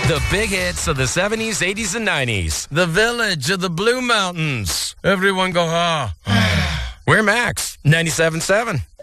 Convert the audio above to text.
The big hits of the 70s, 80s, and 90s. The village of the Blue Mountains. Everyone go, ha. We're Max, 97.7.